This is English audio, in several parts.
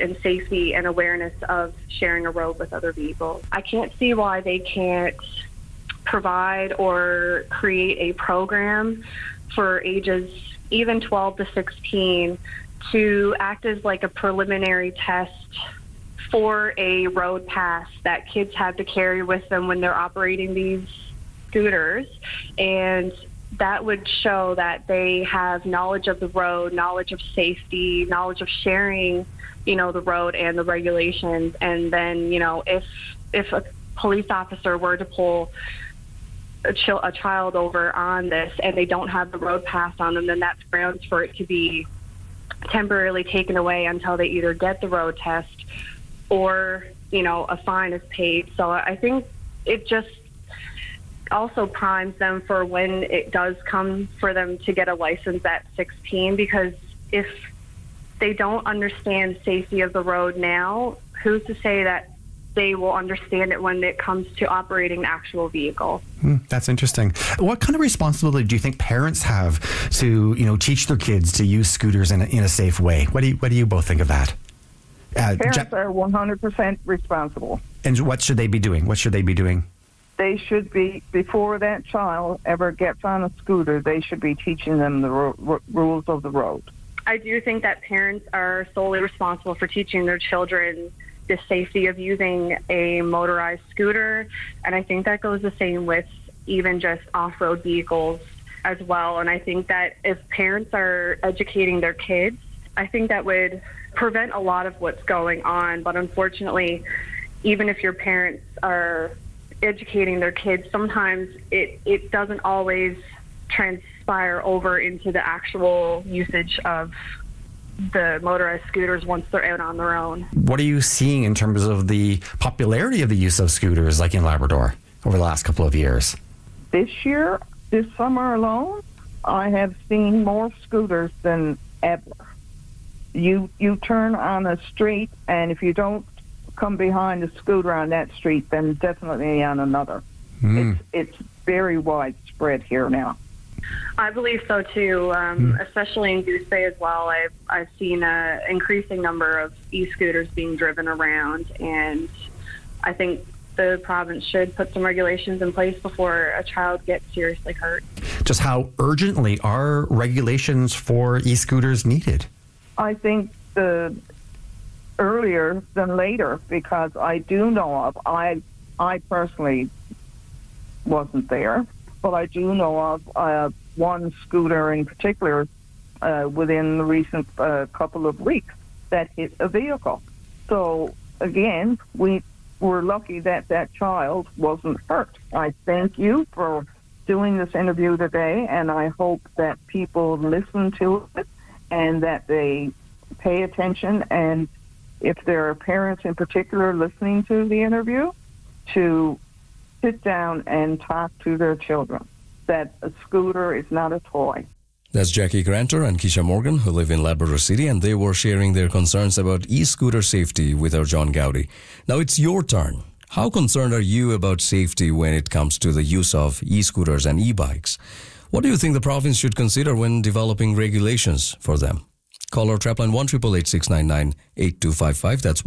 and safety and awareness of sharing a road with other vehicles. I can't see why they can't provide or create a program for ages even 12 to 16 to act as like a preliminary test for a road pass that kids have to carry with them when they're operating these scooters. And that would show that they have knowledge of the road, knowledge of safety, knowledge of sharing, the road and the regulations. And then, if a police officer were to pull a child over on this and they don't have the road pass on them, then that's grounds for it to be temporarily taken away until they either get the road test or, a fine is paid. So I think it just also primes them for when it does come for them to get a license at 16, because if they don't understand safety of the road now, who's to say that they will understand it when it comes to operating an actual vehicle? That's interesting. What kind of responsibility do you think parents have to, teach their kids to use scooters in a safe way? What do you both think of that? Parents are 100% responsible. And what should they be doing? They should be, before that child ever gets on a scooter, they should be teaching them the rules of the road. I do think that parents are solely responsible for teaching their children the safety of using a motorized scooter, and I think that goes the same with even just off-road vehicles as well. And I think that if parents are educating their kids, I think that would prevent a lot of what's going on. But unfortunately, even if your parents are educating their kids, sometimes it doesn't always transpire over into the actual usage of the motorized scooters once they're out on their own. What are you seeing in terms of the popularity of the use of scooters, like in Labrador, over the last couple of years? This summer alone, I have seen more scooters than ever. You turn on a street, and if you don't come behind a scooter on that street, then definitely on another. It's very widespread here now. I believe so too, especially in Goose Bay as well. I've seen an increasing number of e-scooters being driven around, and I think the province should put some regulations in place before a child gets seriously hurt. Just how urgently are regulations for e-scooters needed? I think the earlier than later, because I do know of, I personally wasn't there, but I do know of one scooter in particular within the recent couple of weeks that hit a vehicle. So again, we were lucky that child wasn't hurt. I thank you for doing this interview today, and I hope that people listen to it and that they pay attention, and if there are parents in particular listening to the interview, to sit down and talk to their children that a scooter is not a toy. That's Jackie Granter and Keisha Morgan, who live in Labrador City, and they were sharing their concerns about e-scooter safety with our John Gowdy. Now it's your turn. How concerned are you about safety when it comes to the use of e-scooters and e-bikes? What do you think the province should consider when developing regulations for them? Call our trap line 1-888-699-8255. That's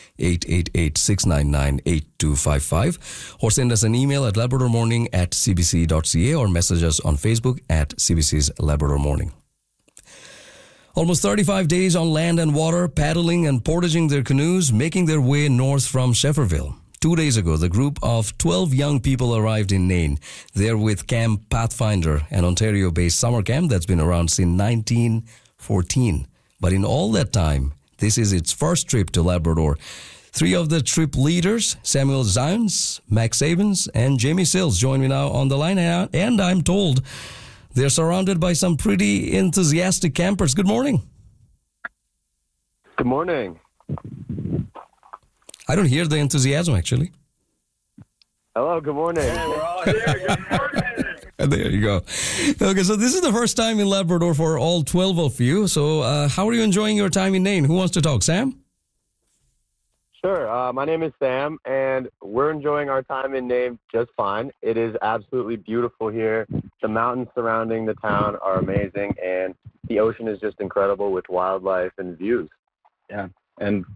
1-888-699-8255. Or send us an email at labradormorning@cbc.ca or message us on Facebook at CBC's Labrador Morning. Almost 35 days on land and water, paddling and portaging their canoes, making their way north from Schefferville. 2 days ago, the group of 12 young people arrived in Nain. They're with Camp Pathfinder, an Ontario-based summer camp that's been around since 1914. But in all that time, this is its first trip to Labrador. 3 of the trip leaders, Samuel Zines, Max Sabins, and Jamie Sills, join me now on the line. And I'm told they're surrounded by some pretty enthusiastic campers. Good morning. Good morning. I don't hear the enthusiasm, actually. Hello, good morning. Yeah, we're all here. Good morning. There you go. Okay, so this is the first time in Labrador for all 12 of you. So how are you enjoying your time in Nain? Who wants to talk? Sam? Sure. My name is Sam, and we're enjoying our time in Nain just fine. It is absolutely beautiful here. The mountains surrounding the town are amazing, and the ocean is just incredible with wildlife and views. Yeah, and